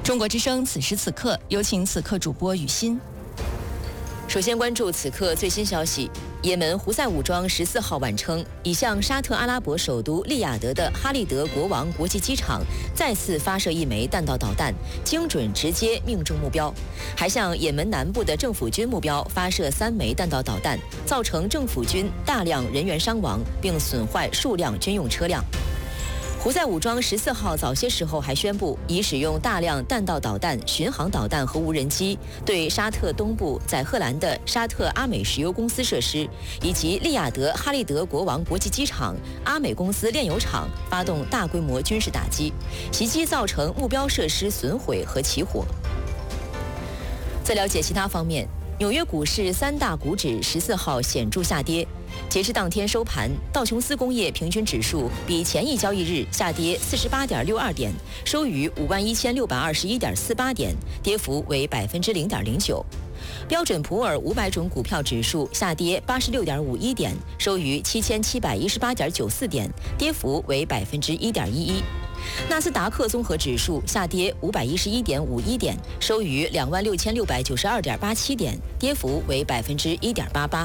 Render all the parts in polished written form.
中国之声此时此刻，有请此刻主播雨欣。 首先关注此刻最新消息。也门胡塞武装14号晚称，已向沙特阿拉伯首都利雅得的哈利德国王国际机场再次发射一枚弹道导弹，精准直接命中目标，还向也门南部的政府军目标发射3枚弹道导弹，造成政府军大量人员伤亡，并损坏数辆军用车辆。胡塞武装14号早些时候还宣布，已使用大量弹道导弹、巡航导弹和无人机，对沙特东部载荷兰的沙特阿美石油公司设施，以及利雅得哈利德国王国际机场、阿美公司炼油厂发动大规模军事打击，袭击造成目标设施损毁和起火。在了解其他方面，纽约股市3大股指14号显著下跌。截至当天收盘，道琼斯工业平均指数比前一交易日下跌48.62点，收于51621.48点，跌幅为0.09%。标准普尔500种股票指数下跌86.51点，收于7718.94点，跌幅为1.11%。纳斯达克综合指数下跌511.51点，收于26692.87点，跌幅为1.88%。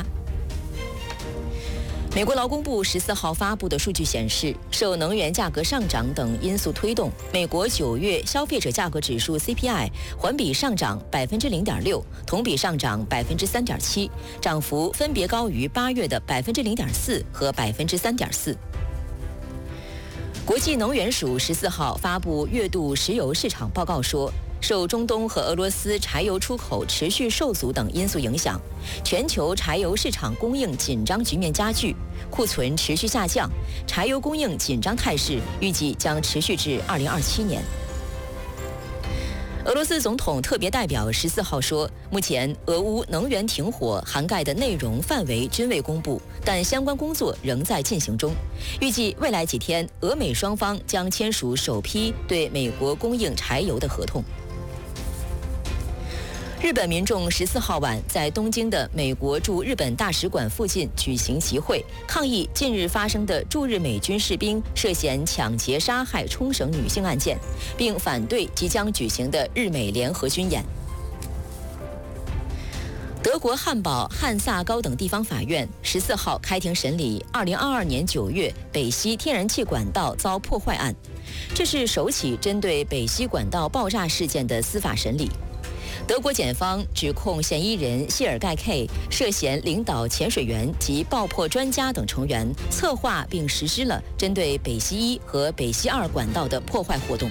美国劳工部14号发布的数据显示，受能源价格上涨等因素推动，美国9月消费者价格指数 CPI 环比上涨0.6%，同比上涨3.7%，涨幅分别高于8月的0.4%和3.4%。国际能源署14号发布月度石油市场报告说，受中东和俄罗斯柴油出口持续受阻等因素影响，全球柴油市场供应紧张局面加剧，库存持续下降，柴油供应紧张态势预计将持续至2027年。俄罗斯总统特别代表14号说，目前俄乌能源停火涵盖的内容范围均未公布，但相关工作仍在进行中。预计未来几天，俄美双方将签署首批对美国供应柴油的合同。日本民众14号晚在东京的美国驻日本大使馆附近举行集会，抗议近日发生的驻日美军士兵涉嫌抢劫杀害冲绳女性案件，并反对即将举行的日美联合军演。德国汉堡汉萨高等地方法院14号开庭审理2022年9月北溪天然气管道遭破坏案，这是首起针对北溪管道爆炸事件的司法审理。德国检方指控嫌疑人谢尔盖 K 涉嫌领导潜水员及爆破专家等成员策划并实施了针对北溪1和北溪2管道的破坏活动。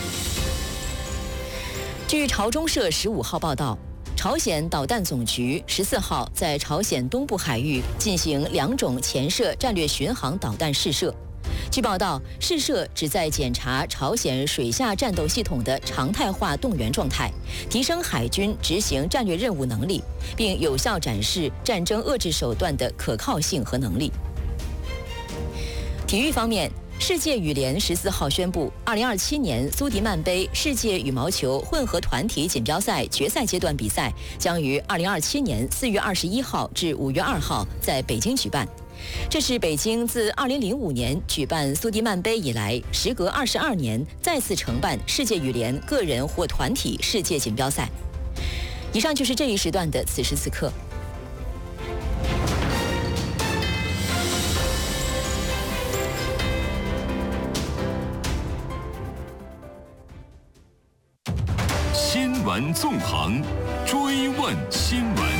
据朝中社15号报道，朝鲜导弹总局14号在朝鲜东部海域进行2种潜射战略巡航导弹试射。据报道，试射旨在检查朝鲜水下战斗系统的常态化动员状态，提升海军执行战略任务能力，并有效展示战争遏制手段的可靠性和能力。体育方面，世界羽联14号宣布，2027年苏迪曼杯世界羽毛球混合团体锦标赛决赛阶段比赛将于2027年4月21号至5月2号在北京举办。这是北京自2005年举办苏迪曼杯以来，时隔22年再次承办世界羽联个人或团体世界锦标赛。以上就是这一时段的此时此刻。 新闻纵横，追问新闻。